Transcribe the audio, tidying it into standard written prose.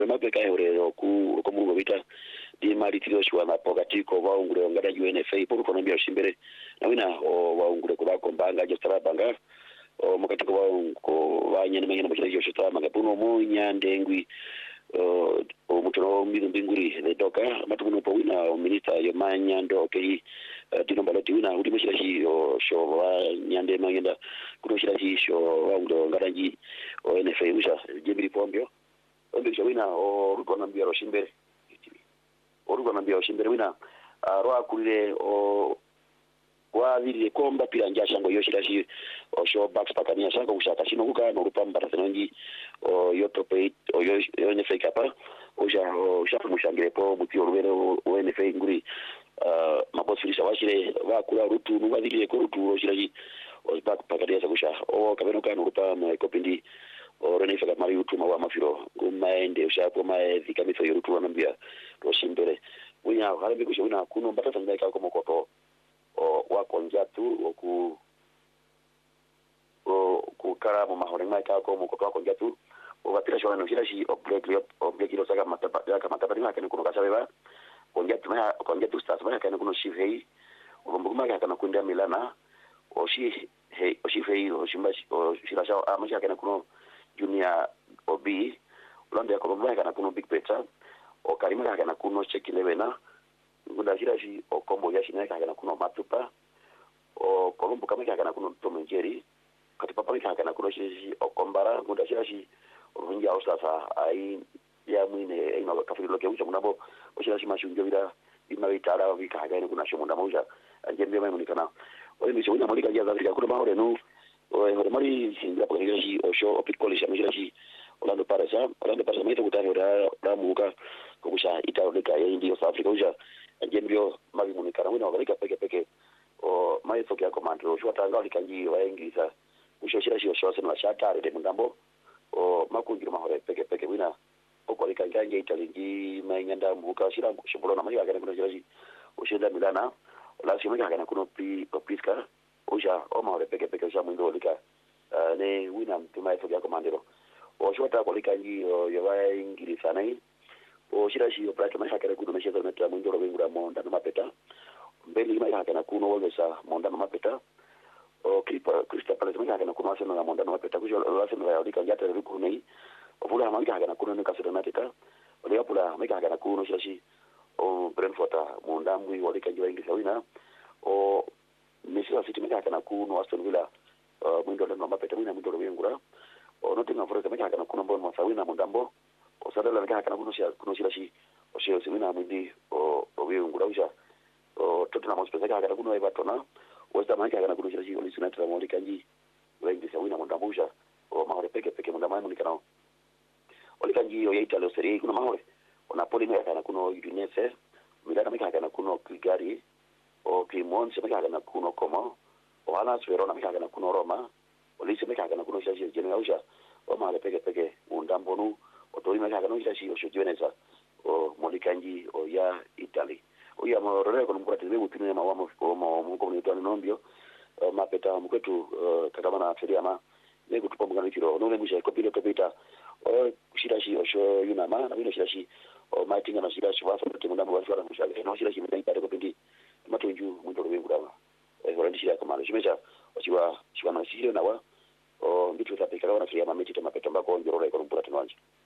mapeka yore ku mungo vita di mali tilo shwa na pokatiko vaungure ngada UNFA poru kono mbia shimbere na wina vaungure ko bakombanga je tara banga mukatiko vaungo vanyane mangena machira yo shita manga puno munya ndengwi mutoro mbinguri le doka matuno po wina minister yo manya ndo ke dino baloti wina udi machira shi sho wa nyande mangenda kuno shira shi sho vaungo ngada ji UNFA usha jebiri pombio Ombisho wina ruko nambia roshimbere oruko nambia roshimbere wina roa kulile wa vile komba pila njasha ngo yoshirashi show backs pakania sanga ushaka shino kuka no rupamba tasenonji yotope UNFA kapa usha mushangire po mutio rubero UNFA nguri mabosi washire wa kula rutu nuwa vile ko rutu roshirashi back pakania sanga kabeno kana rupamba kopindi orene faka mari utuma wa mafiro ngumaende ushapo maedhi kamisa yorutu wanambia roshimbere winya halabi kushona kuno mbata tanga ka komo koto wako njatu ku karamo mahore mai ka komo koto wako njatu watira shona no shirashi object lo saka matapa ni makene kuno kasabeba konjatu stars bana kana kuno shivei umbuguma kana kunda milana oshifei oshimbashi shirasha amasha kana kuno junior obi ulande yakolomba kana kuno big peta o karima kana kuno cheki levena ngunda shirashi o kombo ya shina kana kuno matupa o kolombo kama kana kuno tomenjeri kati papa kana kuno shirashi o kombara ngunda shirashi runja osasa ai ya mwine ina kafiro ke ucha munabo o shirashi mashunjo bila imawitara vika kana kuna shomunda mauja anjembe mai munikana ole misho ina molika jaza vika kuna mahore no o mari singa kwa hiyo osho opikolish amishirashi Orlando Pirates mito kutani ra muka kusha itaoneka ya ndio South Africa uja njembio mali munikana wina wakalika peke o mai sokia komando shwa tanga likanji wa Ingereza ushoshira shwa sema shatare de mundambo o makungira mahore peke wina oko likanganje italingi mainyanda muka shira shobolo na mali akana kuna shirashi ushenda Milana la shimeka kana kuna piska uja o mahore peke uja mwindo lika ne wina mtumai sokia komandero o shota ko likanji yo wa Ingereza nai o shirashi yo prata mai hakana kuna mesheza meta mwindo robengura monda na mapeta mbele mai hakana kuna wolesa monda na mapeta o Crystal Palace mai hakana kuna wasema na monda na mapeta kujo wasema ya likanji ata ruku nei ovula mai hakana kuna ne kasira mateka ole yapula mai hakana kuna shirashi o Brentford monda mwi walikanji wa Ingereza wina o Manchester City mai hakana kuna Aston Villa mwindo na mapeta wina mwindo robengura o Nottingham Forest mai hakana kuna mbona masawina mondambo o sadala mai hakana kuna shirashi o sheo simina mwindi o wengura usha o Tottenham Hotspur hakana kuna Everton West Ham hakana kuna shirashi o Leeds United mo likanji wengi sawina mondambo usha o mahore peke mondambo munikana o likanji o Italia Serie A kuna mahore o Napoli mai hakana kuna Udinese Milan mai hakana kuna Cagliari o Cremonese mai hakana kuna Como o Hellas Verona mai hakana kuna Roma o Lecce mai hakana kuna shirashi Genoa usha o mahore peke mondambo nu o Torino mai hakana shirashi o Juventus o molikanji o ya Italy o ya morore ko mkurati wewe tunene mawamo ko mko mnitani nombio mapeta mkwetu katamana feriama nego tupomgana kiro no lemusha ko pile kopita o shirashi o sho yunama na vile shirashi o maitinga na shirashi wasa mtendo wa shwara mshale no shirashi mtenda ipate kopindi matunju mto wewe ngurawa horandi shira kama shimecha o shiwa na shira na wa o mbitu tapika na feriama meti mapeta mbako njoro ko mkurati wanje